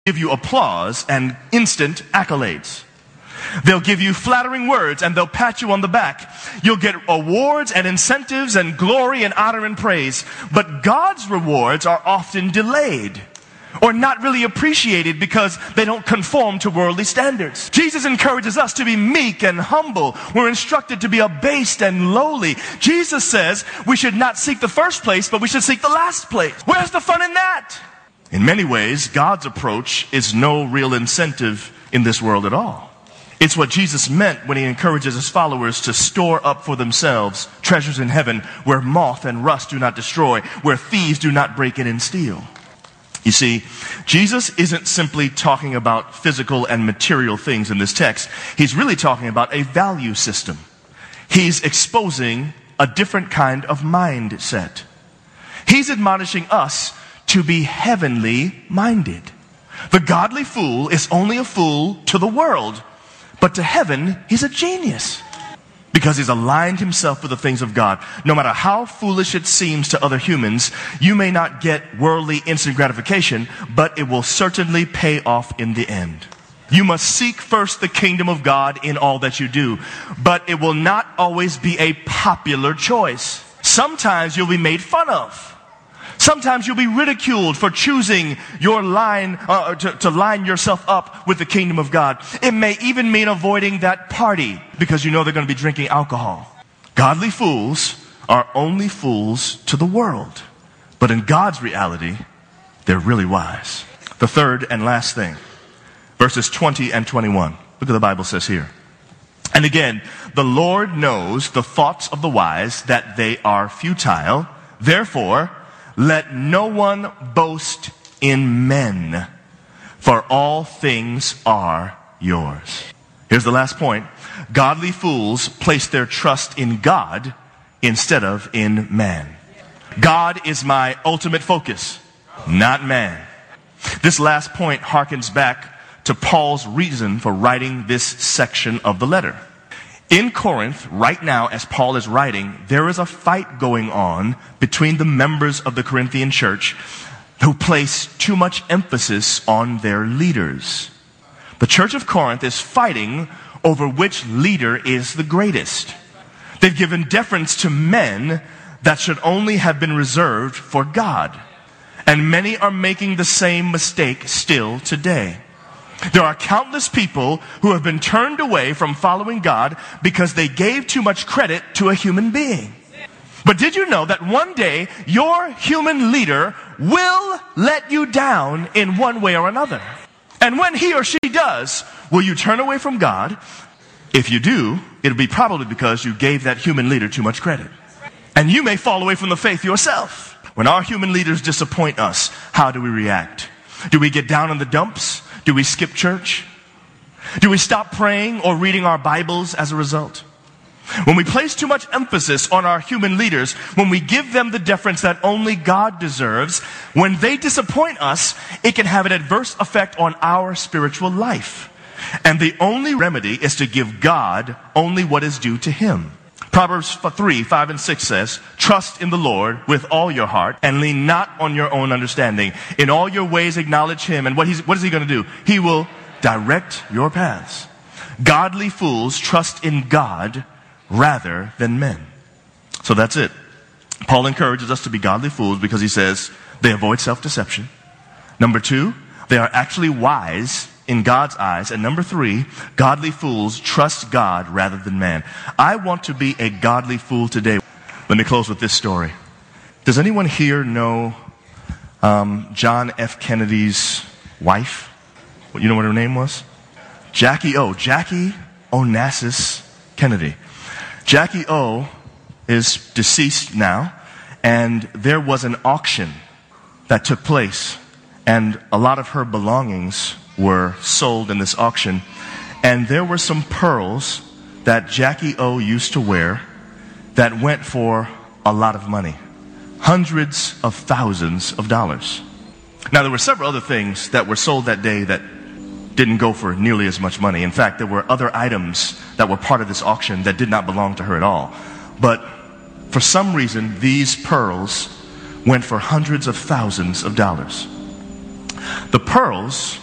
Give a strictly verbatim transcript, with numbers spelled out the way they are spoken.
give you applause and instant accolades. They'll give you flattering words and they'll pat you on the back. You'll get awards and incentives and glory and honor and praise. But God's rewards are often delayed or not really appreciated because they don't conform to worldly standards. Jesus encourages us to be meek and humble. We're instructed to be abased and lowly. Jesus says we should not seek the first place, but we should seek the last place. Where's the fun in that? In many ways, God's approach is no real incentive in this world at all. It's what Jesus meant when he encourages his followers to store up for themselves treasures in heaven where moth and rust do not destroy, where thieves do not break in and steal. You see, Jesus isn't simply talking about physical and material things in this text. He's really talking about a value system. He's exposing a different kind of mindset. He's admonishing us to be heavenly minded. The godly fool is only a fool to the world, but to heaven, he's a genius. Because he's aligned himself with the things of God. No matter how foolish it seems to other humans, you may not get worldly instant gratification, but it will certainly pay off in the end. You must seek first the kingdom of God in all that you do, but it will not always be a popular choice. Sometimes you'll be made fun of. Sometimes you'll be ridiculed for choosing your line, uh, to, to line yourself up with the kingdom of God. It may even mean avoiding that party because you know they're going to be drinking alcohol. Godly fools are only fools to the world. But in God's reality, they're really wise. The third and last thing, verses twenty and twenty-one. Look what the Bible says here. And again, the Lord knows the thoughts of the wise, that they are futile. Therefore, let no one boast in men, for all things are yours. Here's the last point. Godly fools place their trust in God instead of in man. God is my ultimate focus, not man. This last point harkens back to Paul's reason for writing this section of the letter. In Corinth, right now, as Paul is writing, there is a fight going on between the members of the Corinthian church who place too much emphasis on their leaders. The church of Corinth is fighting over which leader is the greatest. They've given deference to men that should only have been reserved for God. And many are making the same mistake still today. There are countless people who have been turned away from following God because they gave too much credit to a human being. But did you know that one day your human leader will let you down in one way or another? And when he or she does, will you turn away from God? If you do, it'll be probably because you gave that human leader too much credit. And you may fall away from the faith yourself. When our human leaders disappoint us, how do we react? Do we get down in the dumps? Do we skip church? Do we stop praying or reading our Bibles as a result? When we place too much emphasis on our human leaders, when we give them the deference that only God deserves, when they disappoint us, it can have an adverse effect on our spiritual life. And the only remedy is to give God only what is due to Him. Proverbs three, five, and six says, trust in the Lord with all your heart and lean not on your own understanding. In all your ways acknowledge Him. And what, he's, what is He going to do? He will direct your paths. Godly fools trust in God rather than men. So that's it. Paul encourages us to be godly fools because he says they avoid self-deception. Number two, they are actually wise in God's eyes. And number three, godly fools trust God rather than man. I want to be a godly fool today. Let me close with this story. Does anyone here know um, John F. Kennedy's wife? You know what her name was? Jackie O. Jackie Onassis Kennedy. Jackie O is deceased now, and there was an auction that took place, and a lot of her belongings were sold in this auction, and there were some pearls that Jackie O used to wear that went for a lot of money. Hundreds of thousands of dollars. Now, there were several other things that were sold that day that didn't go for nearly as much money. In fact, there were other items that were part of this auction that did not belong to her at all. But for some reason, these pearls went for hundreds of thousands of dollars. The pearls